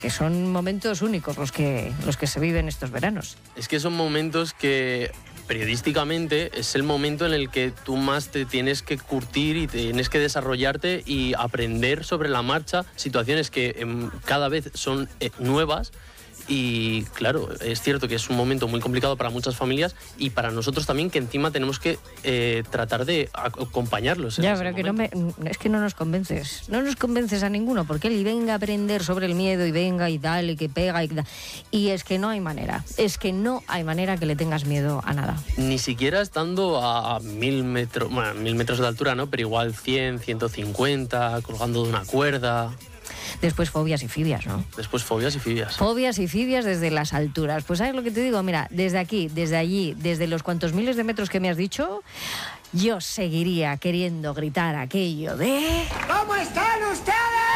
que son momentos únicos los que se viven estos veranos. Es que son momentos que periodísticamente es el momento en el que tú más te tienes que curtir y tienes que desarrollarte y aprender sobre la marcha situaciones que cada vez son nuevas. Y claro, es cierto que es un momento muy complicado para muchas familias y para nosotros también, que encima tenemos que tratar de acompañarlos. Ya, pero que es que no nos convences a ninguno, porque él venga a aprender sobre el miedo y venga y dale, que pega y es que no hay manera que le tengas miedo a nada. Ni siquiera estando a 1000 metros, bueno, 1000 metros de altura, ¿no? Pero igual 100, 150, colgando de una cuerda. Después fobias y fibias, ¿no? Después fobias y fibias. Fobias y fibias desde las alturas. Pues ¿sabes lo que te digo? Mira, desde aquí, desde allí, desde los cuantos miles de metros que me has dicho, yo seguiría queriendo gritar aquello de... ¿Cómo están ustedes?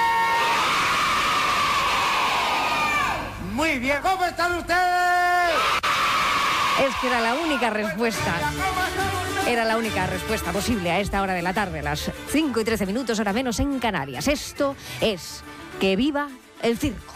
Muy bien, ¿cómo están ustedes? Es que era la única respuesta. Era la única respuesta posible a esta hora de la tarde, a las 5:13, hora menos en Canarias. Esto es que viva el circo.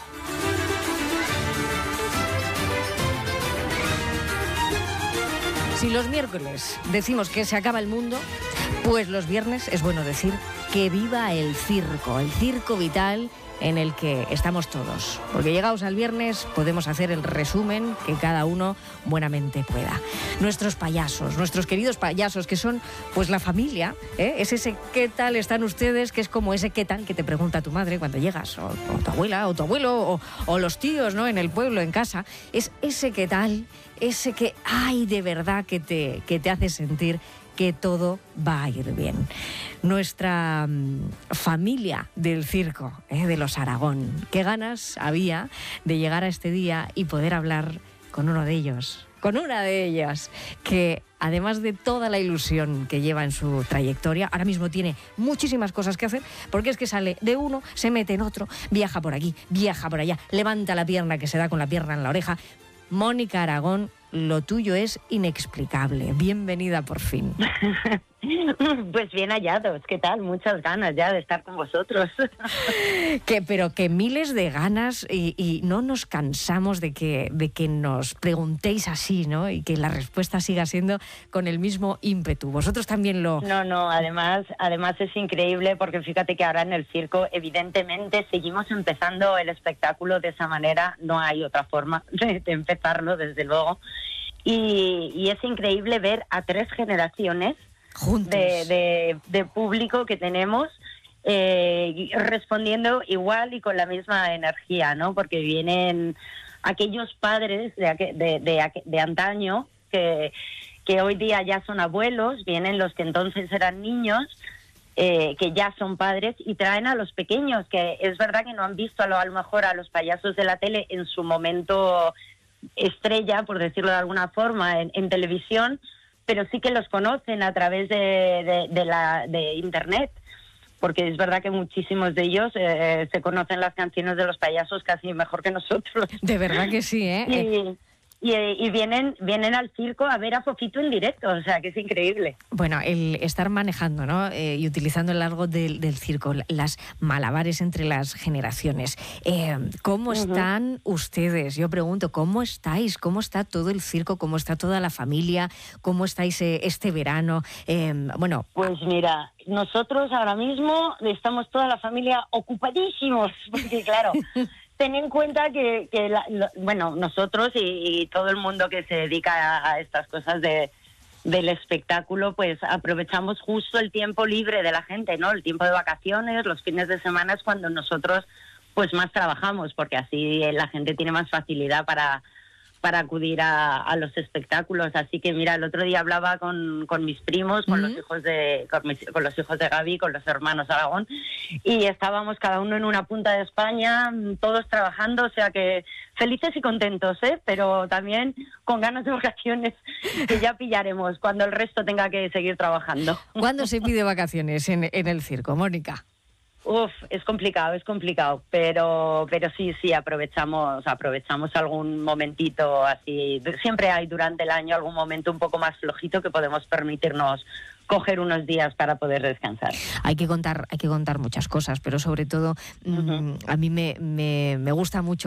Si los miércoles decimos que se acaba el mundo, pues los viernes es bueno decir que viva el circo vital en el que estamos todos. Porque llegados al viernes podemos hacer el resumen que cada uno buenamente pueda. Nuestros payasos, nuestros queridos payasos, que son pues la familia, ¿eh? Es ese qué tal están ustedes, que es como ese qué tal que te pregunta tu madre cuando llegas, o tu abuela, o tu abuelo, o los tíos, ¿no? En el pueblo, en casa. Es ese qué tal, ese que, ay, de verdad que te hace sentir que todo va a ir bien. Nuestra familia del circo, de los Aragón. Qué ganas había de llegar a este día y poder hablar con uno de ellos, con una de ellas, que además de toda la ilusión que lleva en su trayectoria, ahora mismo tiene muchísimas cosas que hacer, porque es que sale de uno, se mete en otro, viaja por aquí, viaja por allá, levanta la pierna que se da con la pierna en la oreja. Mónica Aragón, lo tuyo es inexplicable. Bienvenida por fin. Pues bien hallados, ¿qué tal? Muchas ganas ya de estar con vosotros. Pero que miles de ganas y no nos cansamos de que nos preguntéis así, ¿no? Y que la respuesta siga siendo con el mismo ímpetu. Vosotros también lo... No, además es increíble porque fíjate que ahora en el circo evidentemente seguimos empezando el espectáculo de esa manera, no hay otra forma de empezarlo, desde luego. Y es increíble ver a 3 generaciones de público que tenemos respondiendo igual y con la misma energía, ¿no? Porque vienen aquellos padres de antaño que hoy día ya son abuelos, vienen los que entonces eran niños, que ya son padres, y traen a los pequeños, que es verdad que no han visto a lo mejor a los payasos de la tele en su momento estrella, por decirlo de alguna forma, en televisión, pero sí que los conocen a través de Internet, porque es verdad que muchísimos de ellos se conocen las canciones de los payasos casi mejor que nosotros. De verdad que sí, ¿eh? Y vienen al circo a ver a Fofito en directo, o sea, que es increíble. Bueno, el estar manejando, ¿no? Y utilizando el largo del circo, las malabares entre las generaciones. ¿Cómo están ustedes? Yo pregunto, ¿cómo estáis? ¿Cómo está todo el circo? ¿Cómo está toda la familia? ¿Cómo estáis este verano? Pues mira, nosotros ahora mismo estamos toda la familia ocupadísimos, porque claro... Ten en cuenta que nosotros y todo el mundo que se dedica a estas cosas del espectáculo, pues aprovechamos justo el tiempo libre de la gente, ¿no? El tiempo de vacaciones, los fines de semana es cuando nosotros pues más trabajamos, porque así la gente tiene más facilidad para acudir a los espectáculos. Así que mira, el otro día hablaba con mis primos, con los hijos de Gaby, con los hermanos Aragón, y estábamos cada uno en una punta de España, todos trabajando, o sea que felices y contentos, pero también con ganas de vacaciones, que ya pillaremos cuando el resto tenga que seguir trabajando. ¿Cuándo se pide vacaciones en el circo, Mónica? Es complicado, pero sí, aprovechamos algún momentito así. Siempre hay durante el año algún momento un poco más flojito que podemos permitirnos coger unos días para poder descansar. Hay que contar muchas cosas, pero sobre todo a mí me gusta mucho